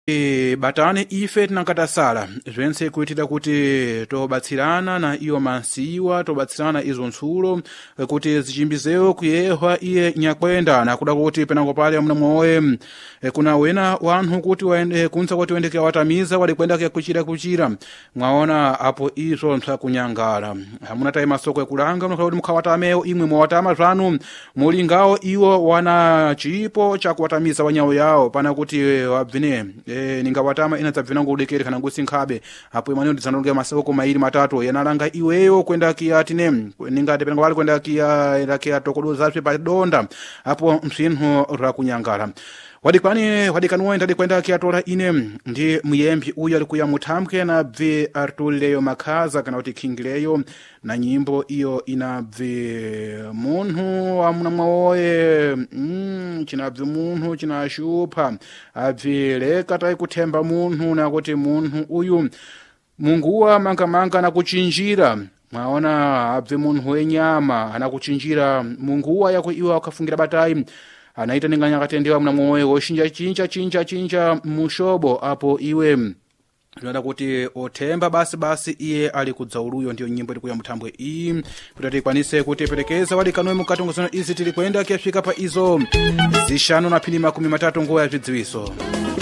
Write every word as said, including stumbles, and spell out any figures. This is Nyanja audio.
E, batani ife tinakatasala zvense kuitira kuti tobatsirana na iyo mansiwa tobatsirana izo ntsulo kuti zichimbizewo kuyehwa iye nyakwenda nakuda kuti penango pale muna mwowe e, kuna wena wanthu kuti waende kunsa kuti wendeke watamiza wali kwenda ke kuchira kuchira mwaona apo izo ntsa kunyangala hamuna tayi masoko yakulanga mnakhala kuti mukhawatamewo imwe mwawatama zvanu mulingawo iwo wana chipo chakuwatamiza wanyawo yawo pana kuti wabvine e, ningawatama ina tabvina ngudekere kana ngusinkhabe apo imani ndizanonge masoko mairi matatu yanalanga iweyo kwenda kia tine ningati penango wali kwenda kia enda kia tokodoza zve padonda apo msinthu rakunyangala wadikwani wadikanuwa ndadi kwenda kiatola ine ndi muyembi uyo alikuya muthamke na bve artulileyo makhaza kana kuti khingileyo na nyimbo iyo inabve munthu amuna mwawoye mm, chinabve munthu chinashupha abve leka tayi kuthemba munthu nakuti munthu uyu munguwa mangamanga na kuchinjira mwaona abve munthu wenyama anakuchinjira munguwa yako iwo akafungira batayi anaita ninganya katendewa mna mwoyo woshinja chincha chincha chincha mushobo apo iwe nada kuti othemba basi basi iye ali kudzauluyo ndiyo nyimbo ilikuya muthambwe iyi kuti tikwanise kuti perekeza wali kanwe mukatongo zino izi tili kwenda kuyafika pa izo zishanu na phini makumi matatu nguwa ya vidziwiso.